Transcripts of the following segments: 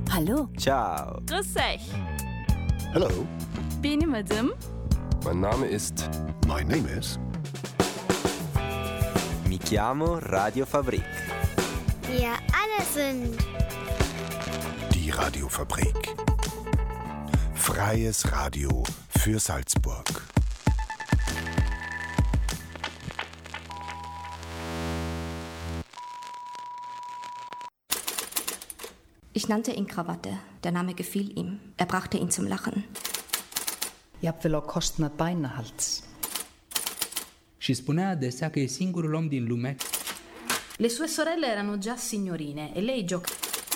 Hallo. Ciao. Grüß euch. Hello. Bin ich Madame? Mein Name ist... My name is... Mi chiamo Radio Fabrik. Wir alle sind Die Radiofabrik. Freies Radio für Salzburg. Ich nannte ihn Krawatte. Der Name gefiel ihm. Er brachte ihn zum Lachen. Jaffe l-o costnat Beinehals. Și spunea adesea că e singurul om din lume. Le sue sorelle erano già signorine e lei giocava.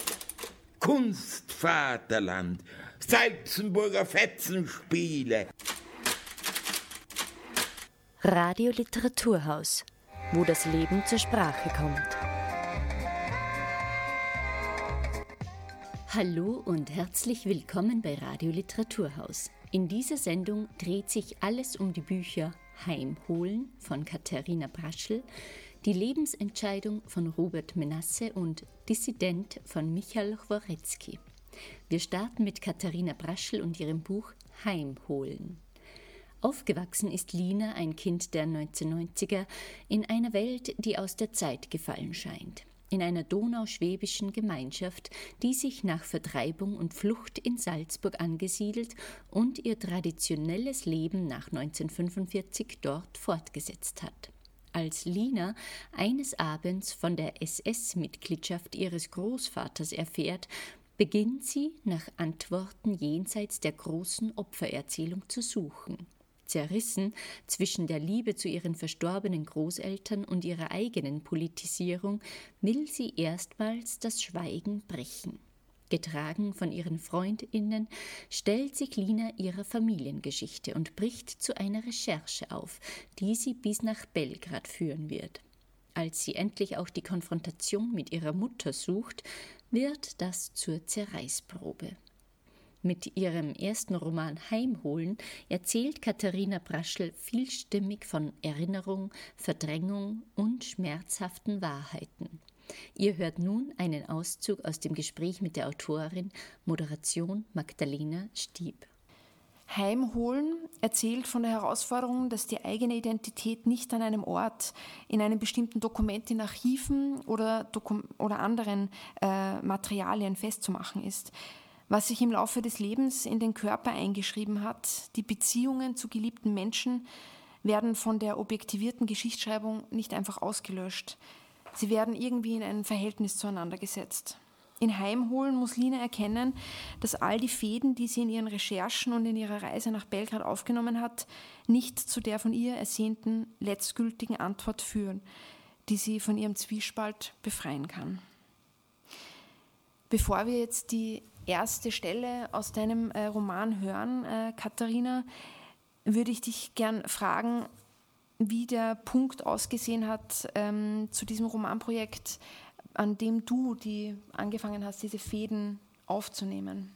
Kunstvaterland, Salzenburger Fetzenspiele. Radio Literaturhaus, wo das Leben zur Sprache kommt. Hallo und herzlich willkommen bei Radio Literaturhaus. In dieser Sendung dreht sich alles um die Bücher Heimholen von Katharina Braschl, Die Lebensentscheidung von Robert Menasse und Dissident von Michal Chworecki. Wir starten mit Katharina Braschl und ihrem Buch Heimholen. Aufgewachsen ist Lina, ein Kind der 1990er, in einer Welt, die aus der Zeit gefallen scheint. In einer donauschwäbischen Gemeinschaft, die sich nach Vertreibung und Flucht in Salzburg angesiedelt und ihr traditionelles Leben nach 1945 dort fortgesetzt hat. Als Lina eines Abends von der SS-Mitgliedschaft ihres Großvaters erfährt, beginnt sie, nach Antworten jenseits der großen Opfererzählung zu suchen. Zerrissen zwischen der Liebe zu ihren verstorbenen Großeltern und ihrer eigenen Politisierung, will sie erstmals das Schweigen brechen. Getragen von ihren FreundInnen stellt sich Lina ihrer Familiengeschichte und bricht zu einer Recherche auf, die sie bis nach Belgrad führen wird. Als sie endlich auch die Konfrontation mit ihrer Mutter sucht, wird das zur Zerreißprobe. Mit ihrem ersten Roman Heimholen erzählt Katharina Braschl vielstimmig von Erinnerung, Verdrängung und schmerzhaften Wahrheiten. Ihr hört nun einen Auszug aus dem Gespräch mit der Autorin, Moderation Magdalena Stieb. Heimholen erzählt von der Herausforderung, dass die eigene Identität nicht an einem Ort, in einem bestimmten Dokument in Archiven oder anderen Materialien festzumachen ist. Was sich im Laufe des Lebens in den Körper eingeschrieben hat, die Beziehungen zu geliebten Menschen, werden von der objektivierten Geschichtsschreibung nicht einfach ausgelöscht. Sie werden irgendwie in ein Verhältnis zueinander gesetzt. In Heimholen muss Lina erkennen, dass all die Fäden, die sie in ihren Recherchen und in ihrer Reise nach Belgrad aufgenommen hat, nicht zu der von ihr ersehnten letztgültigen Antwort führen, die sie von ihrem Zwiespalt befreien kann. Bevor wir jetzt die erste Stelle aus deinem Roman hören, Katharina, würde ich dich gern fragen, wie der Punkt ausgesehen hat zu diesem Romanprojekt, an dem du angefangen hast, diese Fäden aufzunehmen.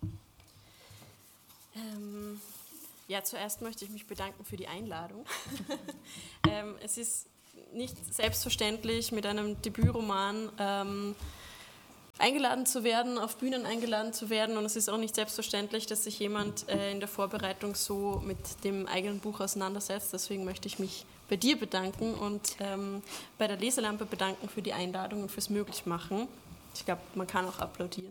Zuerst möchte ich mich bedanken für die Einladung. Es ist nicht selbstverständlich, mit einem Debütroman eingeladen zu werden, auf Bühnen eingeladen zu werden, und es ist auch nicht selbstverständlich, dass sich jemand in der Vorbereitung so mit dem eigenen Buch auseinandersetzt. Deswegen möchte ich mich bei dir bedanken und bei der Leselampe bedanken für die Einladung und fürs Möglichmachen. Ich glaube, man kann auch applaudieren.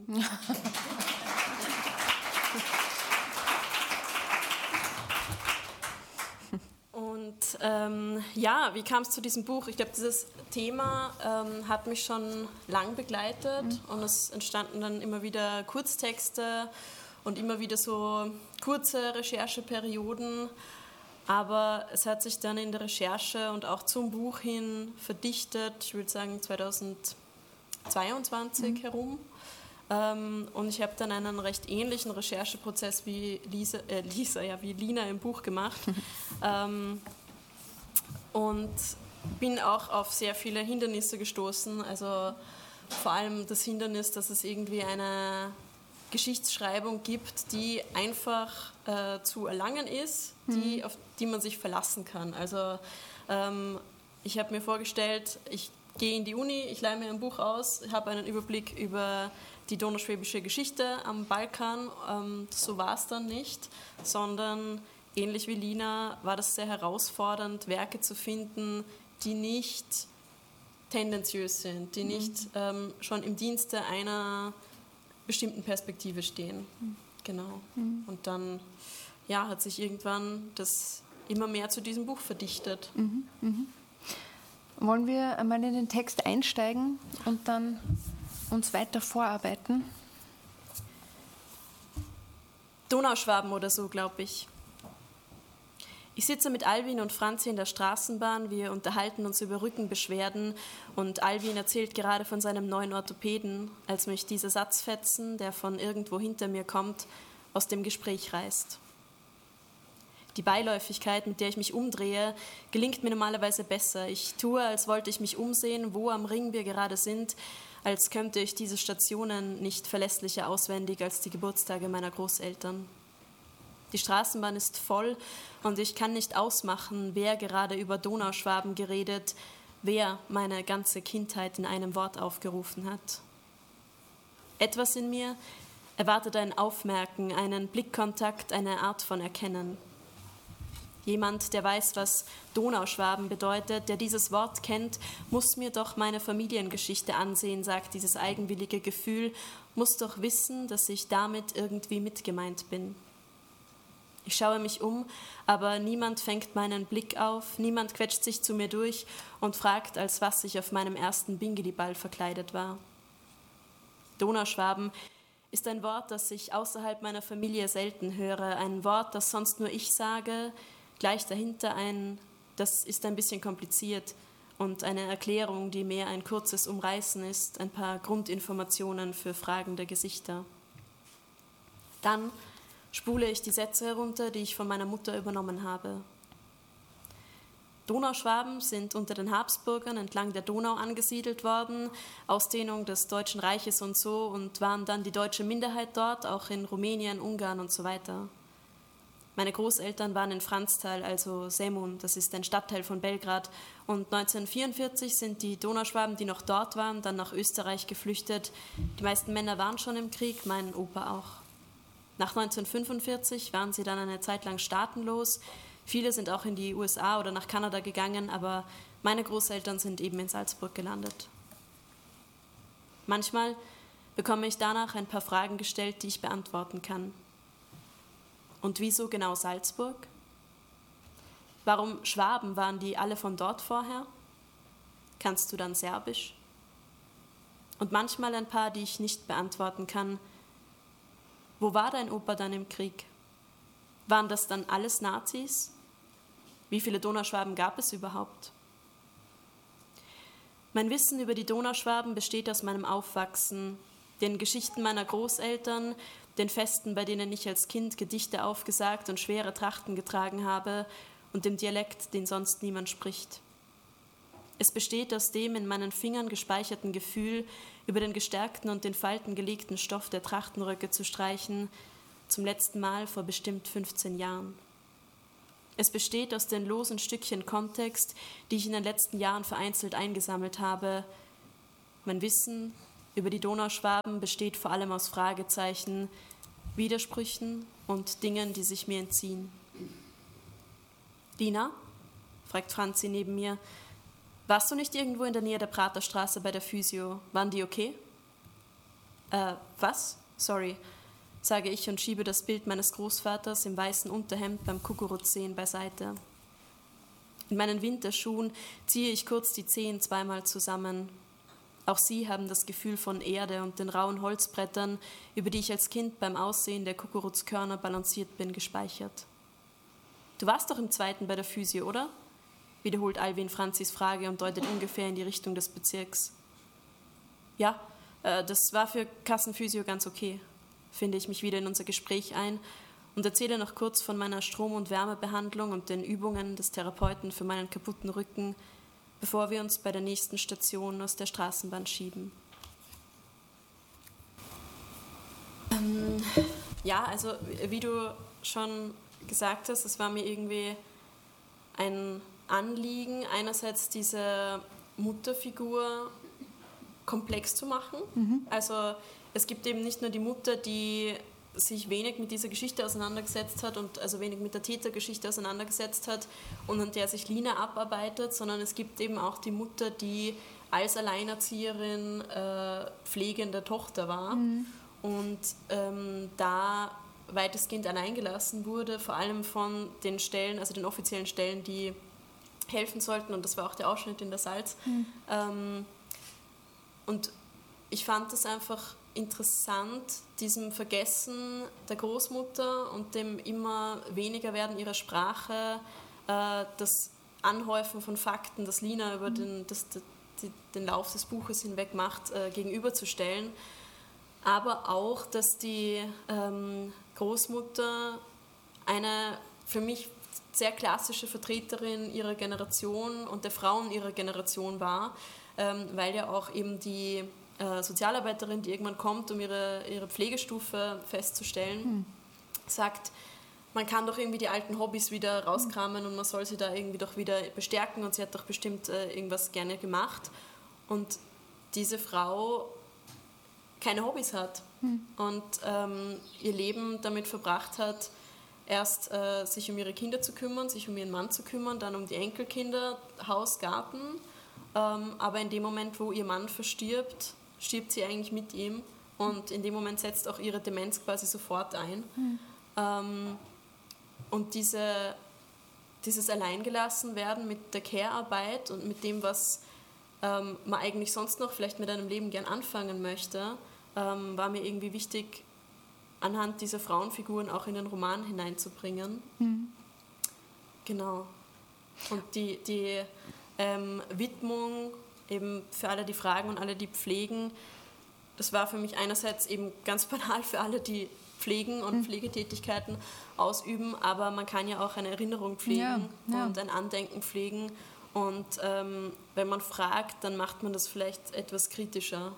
Und wie kam es zu diesem Buch? Ich glaube, dieses Thema hat mich schon lang begleitet und es entstanden dann immer wieder Kurztexte und immer wieder so kurze Rechercheperioden. Aber es hat sich dann in der Recherche und auch zum Buch hin verdichtet, ich würde sagen 2022 herum. Und ich habe dann einen recht ähnlichen Rechercheprozess wie Lina im Buch gemacht. Und bin auch auf sehr viele Hindernisse gestoßen. Also vor allem das Hindernis, dass es irgendwie eine Geschichtsschreibung gibt, die einfach zu erlangen ist, auf die man sich verlassen kann. Also ich habe mir vorgestellt, gehe in die Uni, ich leihe mir ein Buch aus, habe einen Überblick über die donauschwäbische Geschichte am Balkan. So war es dann nicht, sondern ähnlich wie Lina war das sehr herausfordernd, Werke zu finden, die nicht tendenziös sind, die nicht schon im Dienste einer bestimmten Perspektive stehen. Genau. Und dann hat sich irgendwann das immer mehr zu diesem Buch verdichtet. Wollen wir einmal in den Text einsteigen und dann uns weiter vorarbeiten? Donauschwaben oder so, glaube ich. Ich sitze mit Alwin und Franzi in der Straßenbahn, wir unterhalten uns über Rückenbeschwerden und Alwin erzählt gerade von seinem neuen Orthopäden, als mich dieser Satzfetzen, der von irgendwo hinter mir kommt, aus dem Gespräch reißt. Die Beiläufigkeit, mit der ich mich umdrehe, gelingt mir normalerweise besser. Ich tue, als wollte ich mich umsehen, wo am Ring wir gerade sind, als könnte ich diese Stationen nicht verlässlicher auswendig als die Geburtstage meiner Großeltern. Die Straßenbahn ist voll und ich kann nicht ausmachen, wer gerade über Donauschwaben geredet, wer meine ganze Kindheit in einem Wort aufgerufen hat. Etwas in mir erwartet ein Aufmerken, einen Blickkontakt, eine Art von Erkennen. Jemand, der weiß, was Donauschwaben bedeutet, der dieses Wort kennt, muss mir doch meine Familiengeschichte ansehen, sagt dieses eigenwillige Gefühl, muss doch wissen, dass ich damit irgendwie mitgemeint bin. Ich schaue mich um, aber niemand fängt meinen Blick auf, niemand quetscht sich zu mir durch und fragt, als was ich auf meinem ersten Bingeli-Ball verkleidet war. Donauschwaben ist ein Wort, das ich außerhalb meiner Familie selten höre, ein Wort, das sonst nur ich sage, gleich dahinter das ist ein bisschen kompliziert und eine Erklärung, die mehr ein kurzes Umreißen ist, ein paar Grundinformationen für fragende Gesichter. Dann spule ich die Sätze herunter, die ich von meiner Mutter übernommen habe. Donauschwaben sind unter den Habsburgern entlang der Donau angesiedelt worden, Ausdehnung des Deutschen Reiches und so, und waren dann die deutsche Minderheit dort, auch in Rumänien, Ungarn und so weiter. Meine Großeltern waren in Franztal, also Zemun, das ist ein Stadtteil von Belgrad, und 1944 sind die Donauschwaben, die noch dort waren, dann nach Österreich geflüchtet. Die meisten Männer waren schon im Krieg, mein Opa auch. Nach 1945 waren sie dann eine Zeit lang staatenlos. Viele sind auch in die USA oder nach Kanada gegangen, aber meine Großeltern sind eben in Salzburg gelandet. Manchmal bekomme ich danach ein paar Fragen gestellt, die ich beantworten kann. Und wieso genau Salzburg? Warum Schwaben, waren die alle von dort vorher? Kannst du dann Serbisch? Und manchmal ein paar, die ich nicht beantworten kann. Wo war dein Opa dann im Krieg? Waren das dann alles Nazis? Wie viele Donauschwaben gab es überhaupt? Mein Wissen über die Donauschwaben besteht aus meinem Aufwachsen, den Geschichten meiner Großeltern, den Festen, bei denen ich als Kind Gedichte aufgesagt und schwere Trachten getragen habe, und dem Dialekt, den sonst niemand spricht. Es besteht aus dem in meinen Fingern gespeicherten Gefühl, über den gestärkten und in Falten gelegten Stoff der Trachtenröcke zu streichen, zum letzten Mal vor bestimmt 15 Jahren. Es besteht aus den losen Stückchen Kontext, die ich in den letzten Jahren vereinzelt eingesammelt habe. Mein Wissen über die Donauschwaben besteht vor allem aus Fragezeichen, Widersprüchen und Dingen, die sich mir entziehen. Lina? Fragt Franzi neben mir. Warst du nicht irgendwo in der Nähe der Praterstraße bei der Physio? Waren die okay? Was? Sorry, sage ich und schiebe das Bild meines Großvaters im weißen Unterhemd beim Kukurutzehen beiseite. In meinen Winterschuhen ziehe ich kurz die Zehen zweimal zusammen. Auch sie haben das Gefühl von Erde und den rauen Holzbrettern, über die ich als Kind beim Aussehen der Kukurutzkörner balanciert bin, gespeichert. Du warst doch im 2. bei der Physio, oder? Wiederholt Alwin Franzis Frage und deutet ungefähr in die Richtung des Bezirks. Ja, das war für Kassenphysio ganz okay, finde ich mich wieder in unser Gespräch ein und erzähle noch kurz von meiner Strom- und Wärmebehandlung und den Übungen des Therapeuten für meinen kaputten Rücken, bevor wir uns bei der nächsten Station aus der Straßenbahn schieben. Ja, also wie du schon gesagt hast, es war mir irgendwie ein Anliegen, einerseits diese Mutterfigur komplex zu machen. Also es gibt eben nicht nur die Mutter, die sich wenig mit dieser Geschichte auseinandergesetzt hat und also wenig mit der Tätergeschichte auseinandergesetzt hat und an der sich Lina abarbeitet, sondern es gibt eben auch die Mutter, die als Alleinerzieherin pflegende Tochter war und da weitestgehend alleingelassen wurde, vor allem von den Stellen, also den offiziellen Stellen, die helfen sollten, und das war auch der Ausschnitt in der Salz. Und ich fand das einfach interessant, diesem Vergessen der Großmutter und dem immer weniger werden ihrer Sprache, das Anhäufen von Fakten, das Lina über den Lauf des Buches hinweg macht, gegenüberzustellen. Aber auch, dass die Großmutter eine für mich sehr klassische Vertreterin ihrer Generation und der Frauen ihrer Generation war, weil ja auch eben die Sozialarbeiterin, die irgendwann kommt, um ihre Pflegestufe festzustellen, sagt, man kann doch irgendwie die alten Hobbys wieder rauskramen und man soll sie da irgendwie doch wieder bestärken und sie hat doch bestimmt irgendwas gerne gemacht. Und diese Frau keine Hobbys hat und ihr Leben damit verbracht hat, erst sich um ihre Kinder zu kümmern, sich um ihren Mann zu kümmern, dann um die Enkelkinder, Haus, Garten. Aber in dem Moment, wo ihr Mann verstirbt, stirbt sie eigentlich mit ihm und in dem Moment setzt auch ihre Demenz quasi sofort ein. Und dieses Alleingelassenwerden mit der Care-Arbeit und mit dem, was man eigentlich sonst noch vielleicht mit einem Leben gern anfangen möchte, war mir irgendwie wichtig, anhand dieser Frauenfiguren auch in den Roman hineinzubringen. Genau. Und die Widmung eben für alle, die fragen und alle, die pflegen, das war für mich einerseits eben ganz banal für alle, die pflegen und Pflegetätigkeiten ausüben, aber man kann ja auch eine Erinnerung pflegen und ein Andenken pflegen und wenn man fragt, dann macht man das vielleicht etwas kritischer.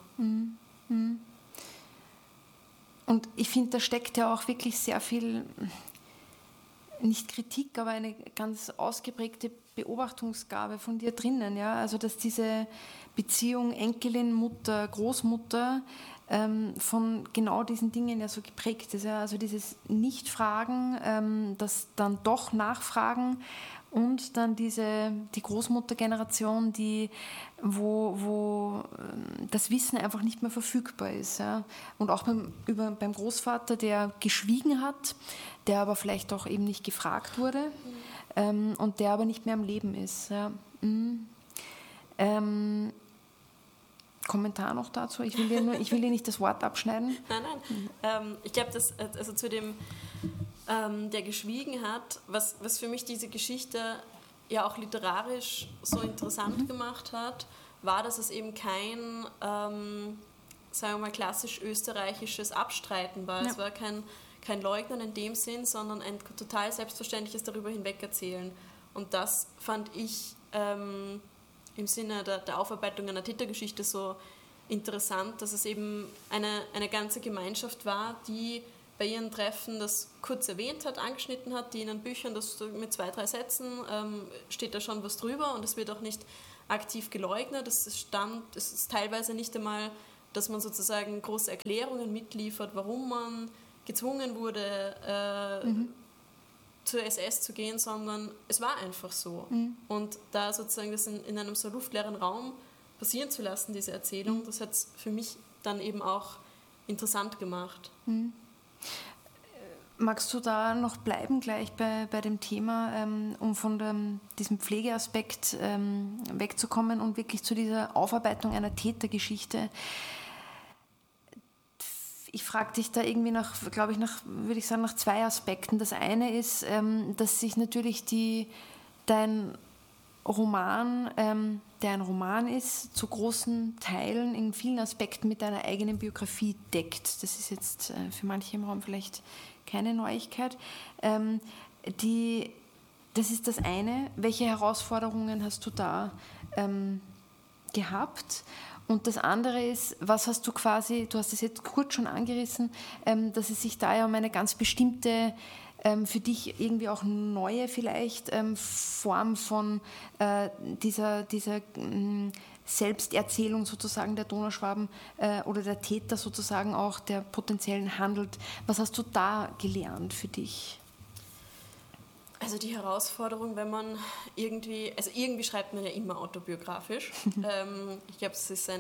Und ich finde, da steckt ja auch wirklich sehr viel, nicht Kritik, aber eine ganz ausgeprägte Beobachtungsgabe von dir drinnen. Ja? Also dass diese Beziehung Enkelin, Mutter, Großmutter von genau diesen Dingen ja so geprägt ist. Ja? Also dieses Nicht-Fragen, das dann doch Nachfragen und dann die Großmuttergeneration, wo das Wissen einfach nicht mehr verfügbar ist. Ja? Und auch beim Großvater, der geschwiegen hat, der aber vielleicht auch eben nicht gefragt wurde und der aber nicht mehr am Leben ist. Ja? Kommentar noch dazu? Ich will dir nicht das Wort abschneiden. Nein. Ich glaube, also zu dem der geschwiegen hat, was für mich diese Geschichte ja auch literarisch so interessant gemacht hat, war, dass es eben kein, sagen wir mal, klassisch österreichisches Abstreiten war. Ja. Es war kein Leugnen in dem Sinn, sondern ein total selbstverständliches darüber hinwegerzählen. Und das fand ich im Sinne der Aufarbeitung einer Tätergeschichte so interessant, dass es eben eine ganze Gemeinschaft war, die bei ihren Treffen das kurz erwähnt hat, angeschnitten hat, die in den Büchern, das mit 2, 3 Sätzen steht da schon was drüber und es wird auch nicht aktiv geleugnet. Es ist teilweise nicht einmal, dass man sozusagen große Erklärungen mitliefert, warum man gezwungen wurde, zur SS zu gehen, sondern es war einfach so. Und da sozusagen das in einem so luftleeren Raum passieren zu lassen, diese Erzählung, das hat es für mich dann eben auch interessant gemacht. Magst du da noch bleiben gleich bei dem Thema, um von diesem Pflegeaspekt wegzukommen und wirklich zu dieser Aufarbeitung einer Tätergeschichte? Ich frage dich da irgendwie nach 2 Aspekten. Das eine ist, dass sich natürlich dein Roman, der ein Roman ist, zu großen Teilen in vielen Aspekten mit deiner eigenen Biografie deckt. Das ist jetzt für manche im Raum vielleicht keine Neuigkeit. Das ist das eine. Welche Herausforderungen hast du da gehabt? Und das andere ist, was hast du quasi, du hast es jetzt kurz schon angerissen, dass es sich da ja um eine ganz bestimmte, für dich irgendwie auch neue vielleicht Form von dieser Selbsterzählung sozusagen der Donauschwaben oder der Täter sozusagen auch, der potenziellen handelt. Was hast du da gelernt für dich? Also die Herausforderung, wenn man irgendwie schreibt man ja immer autobiografisch. Ich glaube, es ist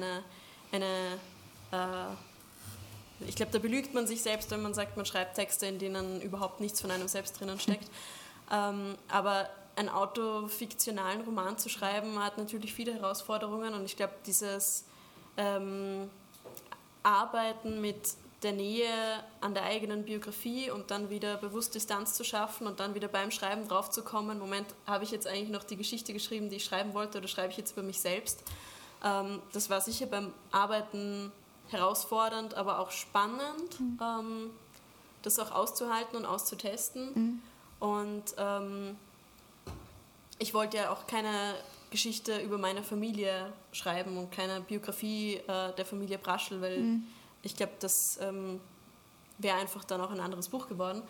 ich glaube, da belügt man sich selbst, wenn man sagt, man schreibt Texte, in denen überhaupt nichts von einem selbst drinnen steckt. Aber einen autofiktionalen Roman zu schreiben, hat natürlich viele Herausforderungen und ich glaube, dieses Arbeiten mit der Nähe an der eigenen Biografie und dann wieder bewusst Distanz zu schaffen und dann wieder beim Schreiben drauf zu kommen, Moment, habe ich jetzt eigentlich noch die Geschichte geschrieben, die ich schreiben wollte, oder schreibe ich jetzt über mich selbst? Das war sicher beim Arbeiten herausfordernd, aber auch spannend, das auch auszuhalten und auszutesten. Und ich wollte ja auch keine Geschichte über meine Familie schreiben und keine Biografie der Familie Braschl, weil ich glaube, das wäre einfach dann auch ein anderes Buch geworden.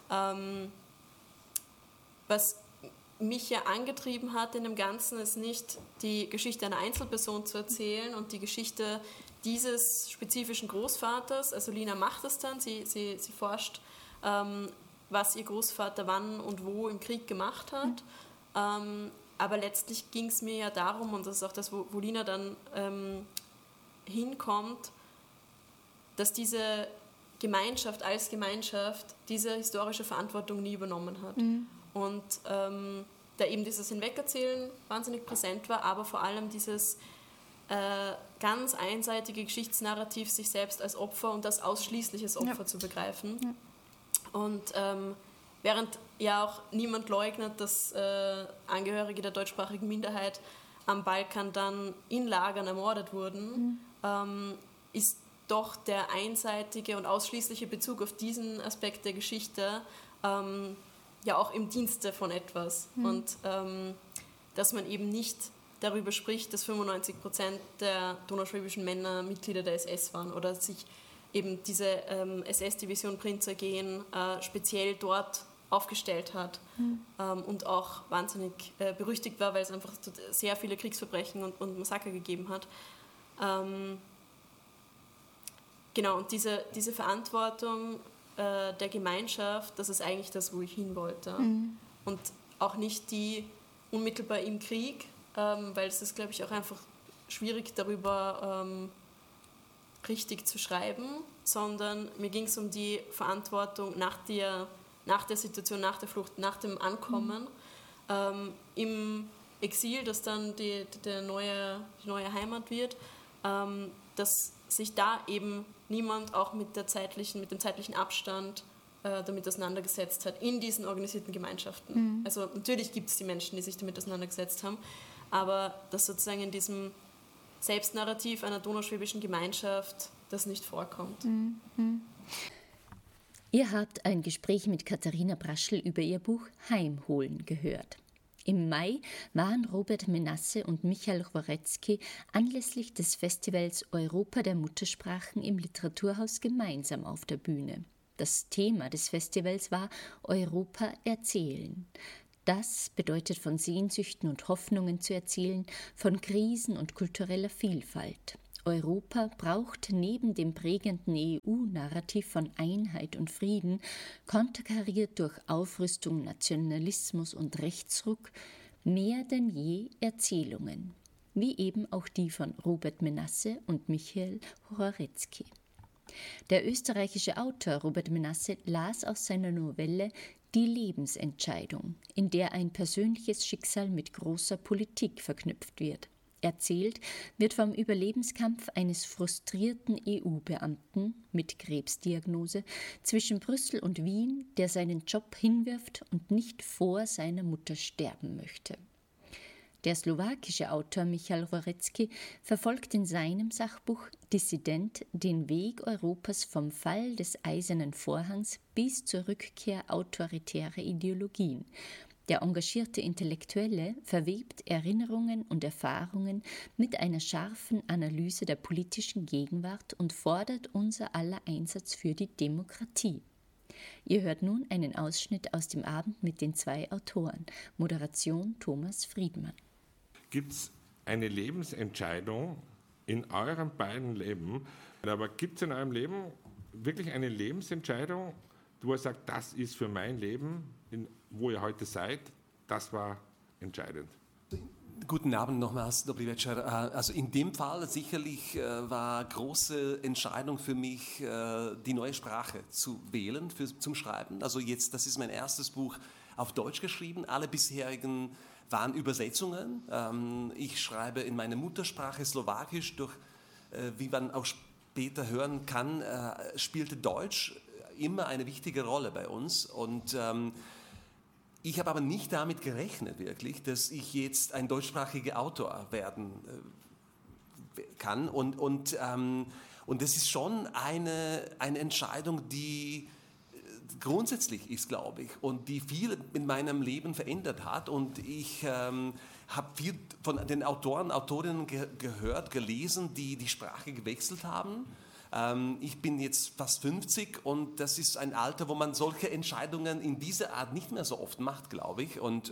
Was mich ja angetrieben hat in dem Ganzen, ist nicht die Geschichte einer Einzelperson zu erzählen und die Geschichte dieses spezifischen Großvaters. Also Lina macht es dann, sie forscht, was ihr Großvater wann und wo im Krieg gemacht hat. Aber letztlich ging es mir ja darum, und das ist auch das, wo Lina dann hinkommt, dass diese Gemeinschaft als Gemeinschaft diese historische Verantwortung nie übernommen hat. Und da eben dieses Hinwegerzählen wahnsinnig präsent war, aber vor allem dieses ganz einseitige Geschichtsnarrativ, sich selbst als Opfer und als ausschließliches Opfer zu begreifen. Und während ja auch niemand leugnet, dass Angehörige der deutschsprachigen Minderheit am Balkan dann in Lagern ermordet wurden, ist doch der einseitige und ausschließliche Bezug auf diesen Aspekt der Geschichte ja auch im Dienste von etwas. Und dass man eben nicht darüber spricht, dass 95% der donauschwäbischen Männer Mitglieder der SS waren oder sich eben diese SS-Division Prinzregehen speziell dort aufgestellt hat und auch wahnsinnig berüchtigt war, weil es einfach sehr viele Kriegsverbrechen und Massaker gegeben hat. Genau, und diese Verantwortung der Gemeinschaft, das ist eigentlich das, wo ich hin wollte. Und auch nicht die unmittelbar im Krieg, weil es ist, glaube ich, auch einfach schwierig, darüber richtig zu schreiben, sondern mir ging es um die Verantwortung nach der Situation, nach der Flucht, nach dem Ankommen im Exil, das dann die neue Heimat wird, dass sich da eben niemand auch mit dem zeitlichen Abstand damit auseinandergesetzt hat in diesen organisierten Gemeinschaften. Also natürlich gibt es die Menschen, die sich damit auseinandergesetzt haben, aber dass sozusagen in diesem Selbstnarrativ einer donauschwäbischen Gemeinschaft das nicht vorkommt. Ihr habt ein Gespräch mit Katharina Braschl über ihr Buch Heimholen gehört. Im Mai waren Robert Menasse und Michael Chworecki anlässlich des Festivals Europa der Muttersprachen im Literaturhaus gemeinsam auf der Bühne. Das Thema des Festivals war Europa erzählen. Das bedeutet, von Sehnsüchten und Hoffnungen zu erzählen, von Krisen und kultureller Vielfalt. Europa braucht neben dem prägenden EU-Narrativ von Einheit und Frieden, konterkariert durch Aufrüstung, Nationalismus und Rechtsruck, mehr denn je Erzählungen, wie eben auch die von Robert Menasse und Michael Chworecki. Der österreichische Autor Robert Menasse las aus seiner Novelle Die Lebensentscheidung, in der ein persönliches Schicksal mit großer Politik verknüpft wird. Erzählt wird vom Überlebenskampf eines frustrierten EU-Beamten mit Krebsdiagnose zwischen Brüssel und Wien, der seinen Job hinwirft und nicht vor seiner Mutter sterben möchte. Der slowakische Autor Michael Chworecki verfolgt in seinem Sachbuch Dissident den Weg Europas vom Fall des Eisernen Vorhangs bis zur Rückkehr autoritärer Ideologien. Der engagierte Intellektuelle verwebt Erinnerungen und Erfahrungen mit einer scharfen Analyse der politischen Gegenwart und fordert unser aller Einsatz für die Demokratie. Ihr hört nun einen Ausschnitt aus dem Abend mit den 2 Autoren. Moderation Thomas Friedmann. Gibt es eine Lebensentscheidung in eurem beiden Leben, aber gibt es in eurem Leben wirklich eine Lebensentscheidung, wo ihr sagt, das ist für mein Leben, wo ihr heute seid, das war entscheidend? Guten Abend nochmals, Dobry večer. Also in dem Fall sicherlich war große Entscheidung für mich, die neue Sprache zu wählen zum Schreiben. Also jetzt, das ist mein erstes Buch auf Deutsch geschrieben. Alle bisherigen waren Übersetzungen. Ich schreibe in meiner Muttersprache Slowakisch. Wie man auch später hören kann, spielte Deutsch immer eine wichtige Rolle bei uns. Und ich habe aber nicht damit gerechnet, wirklich, dass ich jetzt ein deutschsprachiger Autor werden kann. Und das ist schon eine Entscheidung, die grundsätzlich ist, glaube ich, und die viel in meinem Leben verändert hat. Und ich habe viel von den Autoren, Autorinnen gehört, gelesen, die die Sprache gewechselt haben. Ich bin jetzt fast 50 und das ist ein Alter, wo man solche Entscheidungen in dieser Art nicht mehr so oft macht, glaube ich. Und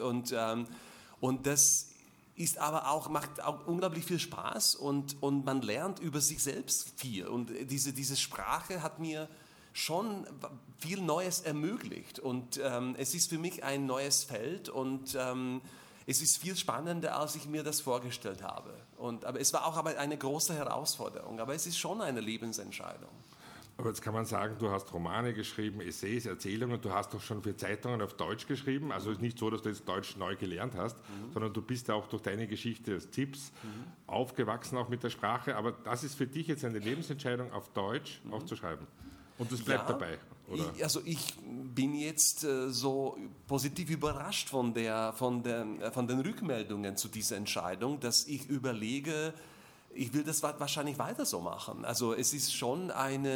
das ist aber auch, macht auch unglaublich viel Spaß und man lernt über sich selbst viel. Und diese Sprache hat mir schon viel Neues ermöglicht. Und es ist für mich ein neues Feld und es ist viel spannender, als ich mir das vorgestellt habe. Aber es war auch eine große Herausforderung. Aber es ist schon eine Lebensentscheidung. Aber jetzt kann man sagen, du hast Romane geschrieben, Essays, Erzählungen, du hast doch schon für Zeitungen auf Deutsch geschrieben. Also es ist nicht so, dass du jetzt Deutsch neu gelernt hast, sondern du bist ja auch durch deine Geschichte als Tipps aufgewachsen, auch mit der Sprache. Aber das ist für dich jetzt eine Lebensentscheidung, auf Deutsch auch zu schreiben. Und das bleibt dabei, oder? Ich bin jetzt so positiv überrascht von den Rückmeldungen zu dieser Entscheidung, dass ich überlege, ich will das wahrscheinlich weiter so machen. Also es ist schon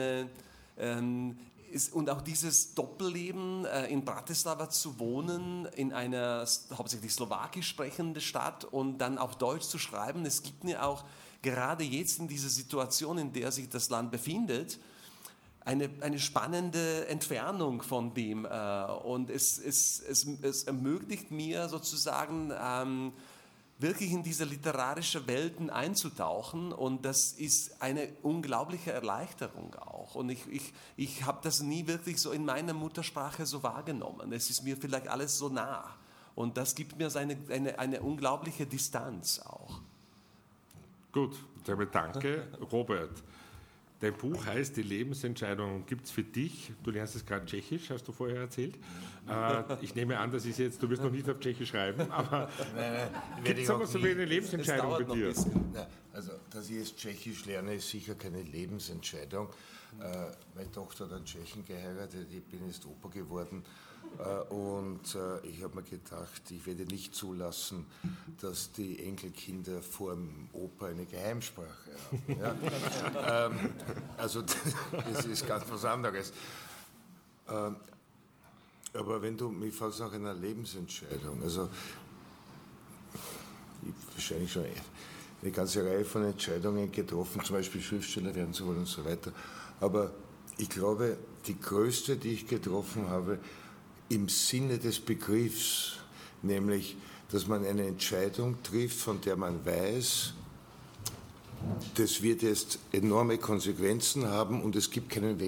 und auch dieses Doppelleben, in Bratislava zu wohnen, in einer hauptsächlich slowakisch sprechenden Stadt und dann auf Deutsch zu schreiben, es gibt mir auch gerade jetzt in dieser Situation, in der sich das Land befindet, eine spannende Entfernung von dem und es ermöglicht mir sozusagen wirklich in diese literarischen Welten einzutauchen und das ist eine unglaubliche Erleichterung auch und ich habe das nie wirklich so in meiner Muttersprache so wahrgenommen. Es ist mir vielleicht alles so nah und das gibt mir eine unglaubliche Distanz auch. Gut, damit danke. Robert. Dein Buch heißt Die Lebensentscheidung gibt es für dich. Du lernst es gerade Tschechisch, hast du vorher erzählt. Ich nehme an, das ist jetzt, du wirst noch nicht auf Tschechisch schreiben, aber gibt es aber so wie eine Lebensentscheidung bei dir? Nein, also, dass ich jetzt Tschechisch lerne, ist sicher keine Lebensentscheidung. Meine Tochter hat einen Tschechen geheiratet, ich bin jetzt Opa geworden und ich habe mir gedacht, ich werde nicht zulassen, dass die Enkelkinder vor dem Opa eine Geheimsprache haben. Ja? Also das ist ganz was anderes. Aber wenn du mich fragst nach einer Lebensentscheidung, also ich habe wahrscheinlich schon eine ganze Reihe von Entscheidungen getroffen, zum Beispiel Schriftsteller werden zu wollen und so weiter. Aber ich glaube, die größte, die ich getroffen habe, im Sinne des Begriffs, nämlich, dass man eine Entscheidung trifft, von der man weiß, das wird jetzt enorme Konsequenzen haben und es gibt keinen Weg